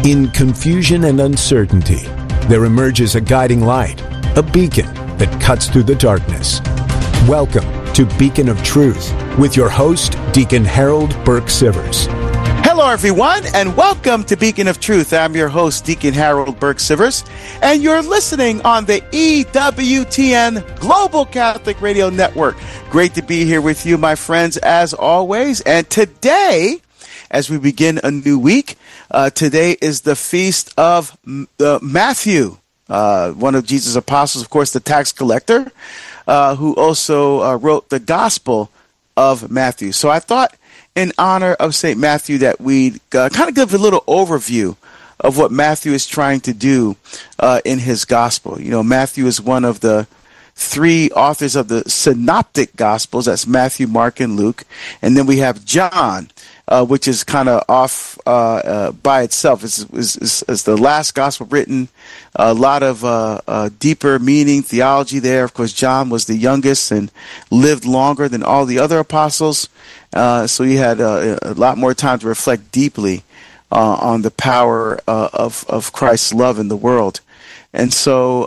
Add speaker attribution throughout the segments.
Speaker 1: In confusion and uncertainty, there emerges a guiding light, a beacon that cuts through the darkness. Welcome to Beacon of Truth with your host, Deacon Harold Burke-Sivers.
Speaker 2: Hello, everyone, and welcome to Beacon of Truth. I'm your host, Deacon Harold Burke-Sivers, and you're listening on the EWTN Global Catholic Radio Network. Great to be here with you, my friends, as always. And today, as we begin a new week, today is the feast of Matthew, one of Jesus' apostles, of course, the tax collector, who also wrote the Gospel of Matthew. So I thought, in honor of St. Matthew, that we'd kind of give a little overview of what Matthew is trying to do in his Gospel. You know, Matthew is one of the three authors of the Synoptic Gospels. That's Matthew, Mark, and Luke. And then we have John, which is kind of off by itself. It's the last gospel written. A lot of deeper meaning, theology there. Of course, John was the youngest and lived longer than all the other apostles. So he had a lot more time to reflect deeply on the power of Christ's love in the world. And so,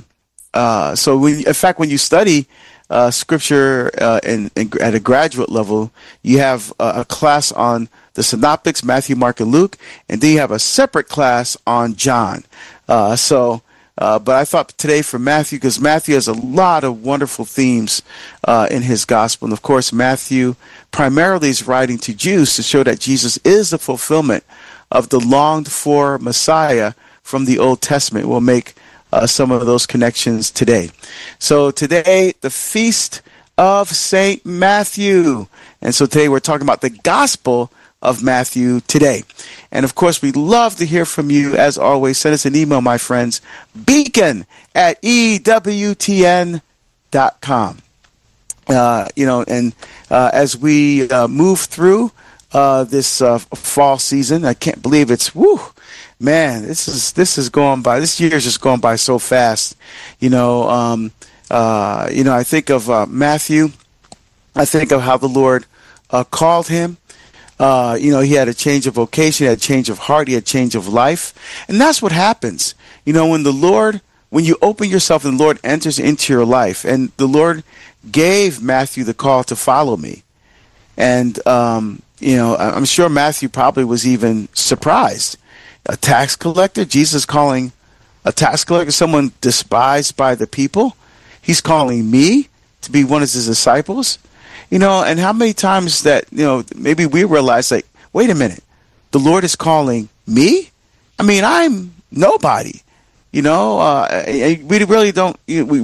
Speaker 2: when you study Scripture at a graduate level, you have a class on the Synoptics, Matthew, Mark, and Luke, and then you have a separate class on John. But I thought today for Matthew, because Matthew has a lot of wonderful themes in his gospel. And of course, Matthew primarily is writing to Jews to show that Jesus is the fulfillment of the longed-for Messiah from the Old Testament. We'll make some of those connections today. So today, the Feast of St. Matthew. And so today we're talking about the Gospel of Matthew today. And of course, we'd love to hear from you. As always, send us an email, my friends, beacon@ewtn.com. As we move through this fall season, I can't believe it's, man, this is going by. This year is just going by so fast. I think of Matthew. I think of how the Lord called him. He had a change of vocation, he had a change of heart, he had a change of life. And that's what happens. When you open yourself and the Lord enters into your life, and the Lord gave Matthew the call to follow me. And, I'm sure Matthew probably was even surprised. A tax collector, Jesus calling a tax collector, someone despised by the people. He's calling me to be one of his disciples. And how many times that, maybe we realize, like, wait a minute, the Lord is calling me? I mean, I'm nobody. We really don't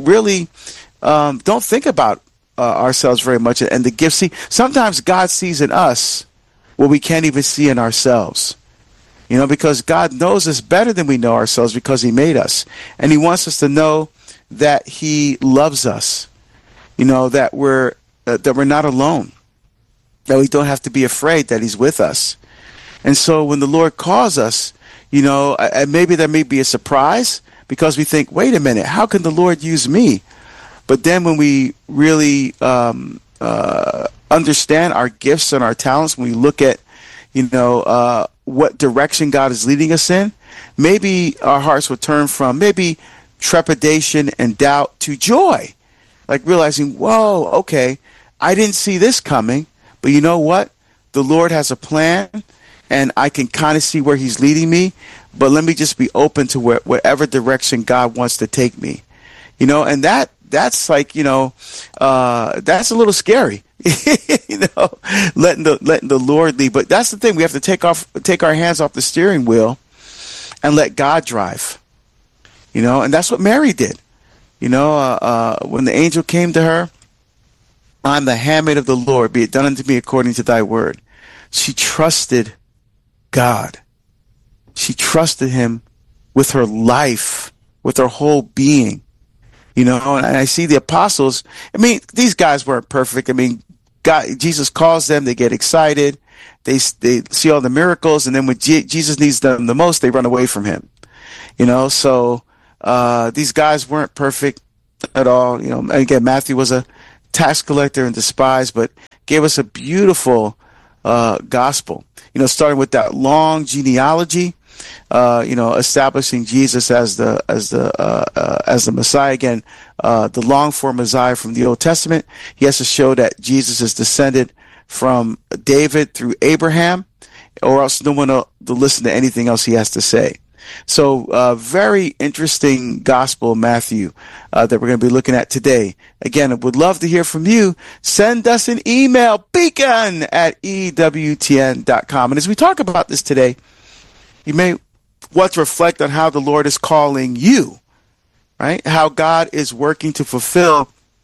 Speaker 2: think about ourselves very much and the gifts. See, sometimes God sees in us what we can't even see in ourselves. Because God knows us better than we know ourselves because he made us. And he wants us to know that he loves us, that we're not alone, that we don't have to be afraid, that he's with us. And so when the Lord calls us, maybe there may be a surprise because we think, wait a minute, how can the Lord use me? But then when we really understand our gifts and our talents, when we look at, what direction God is leading us in, maybe our hearts will turn from maybe trepidation and doubt to joy, like realizing, whoa, okay, I didn't see this coming, but you know what? The Lord has a plan, and I can kind of see where he's leading me, but let me just be open to whatever direction God wants to take me. And that's like, that's a little scary, letting the Lord lead. But that's the thing. We have to take our hands off the steering wheel and let God drive, and that's what Mary did. When the angel came to her, I'm the handmaid of the Lord, be it done unto me according to thy word. She trusted God. She trusted him with her life, with her whole being. And I see the apostles. I mean, these guys weren't perfect. I mean, Jesus calls them, they get excited, they see all the miracles, and then when Jesus needs them the most, they run away from him. So these guys weren't perfect at all. Again, Matthew was a tax collector and despised, but gave us a beautiful gospel. Starting with that long genealogy, establishing Jesus as the Messiah again, the long for Messiah from the Old Testament. He has to show that Jesus is descended from David through Abraham, or else no one will listen to anything else he has to say. So, very interesting gospel, Matthew, that we're going to be looking at today. Again, I would love to hear from you. Send us an email, beacon@ewtn.com. And as we talk about this today, you may want to reflect on how the Lord is calling you, right? How God is working to fulfill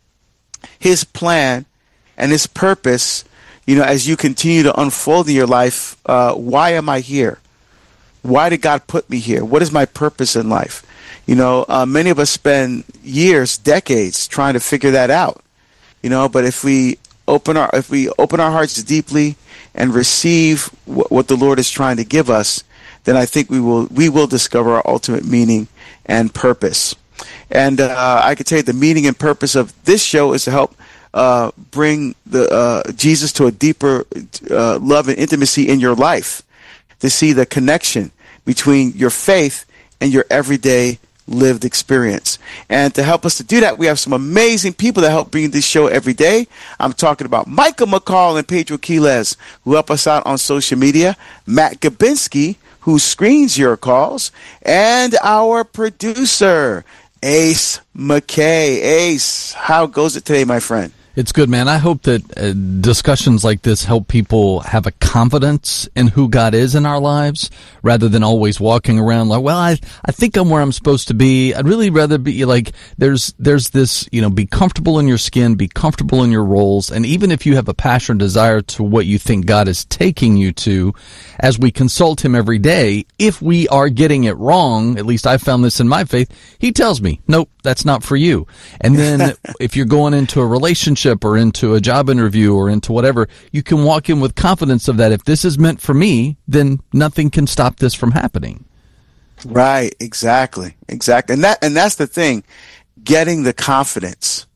Speaker 2: his plan and his purpose, as you continue to unfold in your life. Why am I here? Why did God put me here? What is my purpose in life? Many of us spend years, decades trying to figure that out. But if we open our hearts deeply and receive what the Lord is trying to give us, then I think we will discover our ultimate meaning and purpose. And I could tell you the meaning and purpose of this show is to help bring the Jesus to a deeper love and intimacy in your life, to see the connection between your faith and your everyday lived experience. And to help us to do that, we have some amazing people that help bring this show every day. I'm talking about Michael McCall and Pedro Quiles, who help us out on social media, Matt Gabinski, who screens your calls, and our producer, Ace McKay. Ace, how goes it today, my friend?
Speaker 3: It's good, man. I hope that discussions like this help people have a confidence in who God is in our lives, rather than always walking around like, well, I think I'm where I'm supposed to be. I'd really rather be like, there's this, be comfortable in your skin, be comfortable in your roles. And even if you have a passion or desire to what you think God is taking you to, as we consult him every day, if we are getting it wrong, at least I found this in my faith, he tells me, nope, that's not for you. And then if you're going into a relationship or into a job interview or into whatever, you can walk in with confidence of that. If this is meant for me, then nothing can stop this from happening.
Speaker 2: Right. Exactly. And that's the thing, getting the confidence,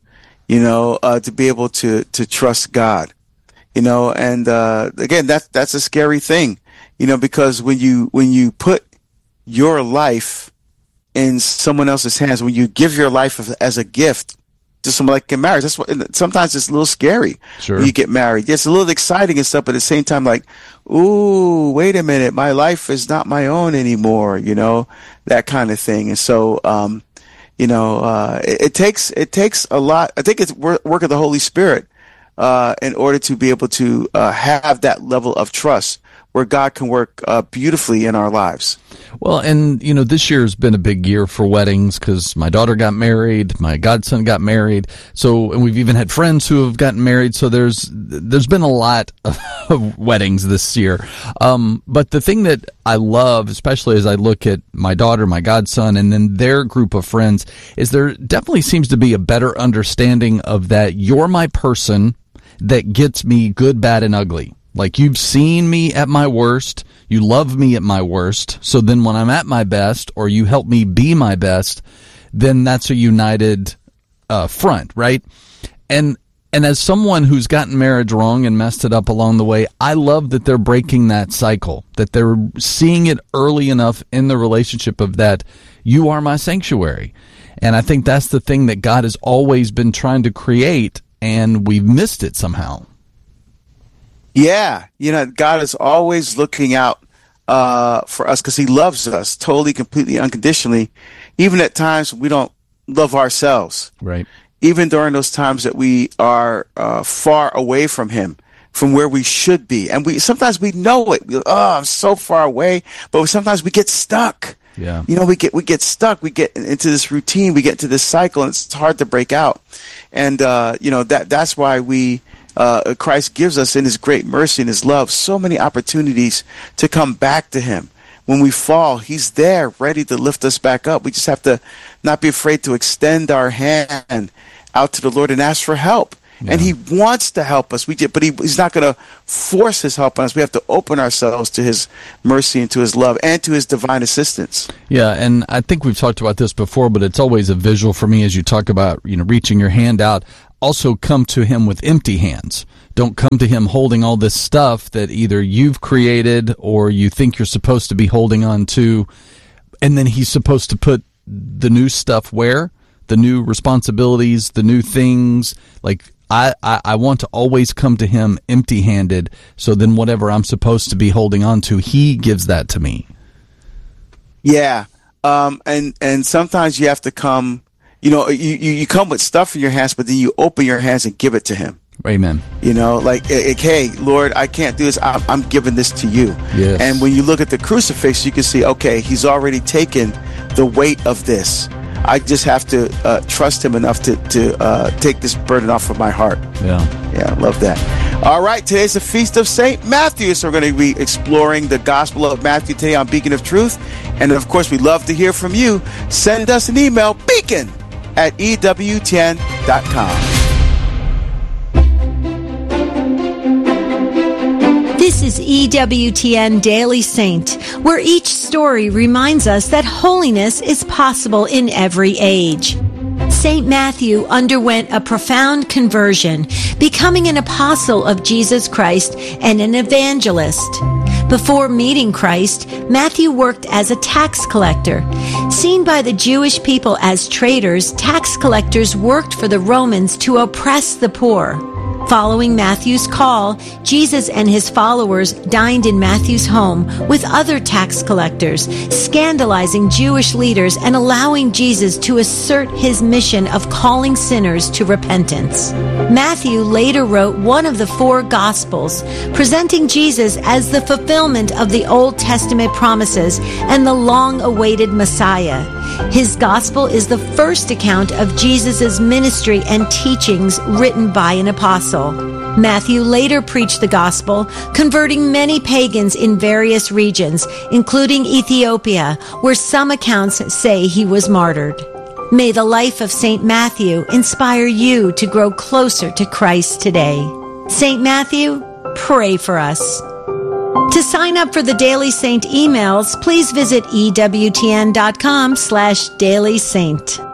Speaker 2: to be able to trust God, and, again, that's a scary thing, because when you put your life in someone else's hands, when you give your life as a gift to someone like in marriage, that's what sometimes it's a little scary.
Speaker 3: Sure.
Speaker 2: When you get married. It's a little exciting and stuff, but at the same time, like, ooh, wait a minute, my life is not my own anymore, that kind of thing. And so, it takes a lot. I think it's work of the Holy Spirit, in order to be able to, have that level of trust where God can work beautifully in our lives.
Speaker 3: Well, and, this year has been a big year for weddings because my daughter got married, my godson got married. So, and we've even had friends who have gotten married. So there's been a lot of weddings this year. But the thing that I love, especially as I look at my daughter, my godson, and then their group of friends, is there definitely seems to be a better understanding of that you're my person that gets me good, bad, and ugly. Like, you've seen me at my worst, you love me at my worst, so then when I'm at my best, or you help me be my best, then that's a united front, right? And as someone who's gotten marriage wrong and messed it up along the way, I love that they're breaking that cycle, that they're seeing it early enough in the relationship of that, you are my sanctuary. And I think that's the thing that God has always been trying to create, and we've missed it somehow.
Speaker 2: Yeah, God is always looking out for us because he loves us totally, completely, unconditionally, even at times we don't love ourselves.
Speaker 3: Right.
Speaker 2: Even during those times that we are far away from him, from where we should be. And sometimes we know it. I'm so far away, but sometimes we get stuck.
Speaker 3: Yeah.
Speaker 2: We get stuck. We get into this routine. We get into this cycle, and it's hard to break out. And, that's why Christ gives us in his great mercy and his love so many opportunities to come back to him. When we fall, he's there ready to lift us back up. We just have to not be afraid to extend our hand out to the Lord and ask for help. Yeah. And he wants to help us. But he's not going to force his help on us. We have to open ourselves to his mercy and to his love and to his divine assistance.
Speaker 3: Yeah, and I think we've talked about this before, but it's always a visual for me as you talk about, reaching your hand out. also come to him with empty hands. Don't come to him holding all this stuff that either you've created or you think you're supposed to be holding on to. And then he's supposed to put the new stuff where? The new responsibilities, the new things. Like, I want to always come to him empty-handed, so then whatever I'm supposed to be holding on to, he gives that to me.
Speaker 2: Yeah. And sometimes you have to come, you come with stuff in your hands, but then you open your hands and give it to him.
Speaker 3: Amen.
Speaker 2: Like, hey, Lord, I can't do this. I'm giving this to you.
Speaker 3: Yes.
Speaker 2: And when you look at the crucifix, you can see, okay, he's already taken the weight of this. I just have to trust him enough to take this burden off of my heart.
Speaker 3: Yeah,
Speaker 2: I love that. All right, today's the Feast of St. Matthew, so we're going to be exploring the Gospel of Matthew today on Beacon of Truth. And, of course, we'd love to hear from you. Send us an email, beacon@ewtn.com.
Speaker 4: This is EWTN Daily Saint, where each story reminds us that holiness is possible in every age. St. Matthew underwent a profound conversion, becoming an apostle of Jesus Christ and an evangelist. Before meeting Christ, Matthew worked as a tax collector. Seen by the Jewish people as traitors, tax collectors worked for the Romans to oppress the poor. Following Matthew's call, Jesus and his followers dined in Matthew's home with other tax collectors, scandalizing Jewish leaders and allowing Jesus to assert his mission of calling sinners to repentance. Matthew later wrote one of the 4 Gospels, presenting Jesus as the fulfillment of the Old Testament promises and the long-awaited Messiah. His Gospel is the first account of Jesus' ministry and teachings written by an apostle. Matthew later preached the gospel, converting many pagans in various regions, including Ethiopia, where some accounts say he was martyred. May the life of St. Matthew inspire you to grow closer to Christ today. St. Matthew, pray for us. To sign up for the Daily Saint emails, please visit EWTN.com/Daily Saint.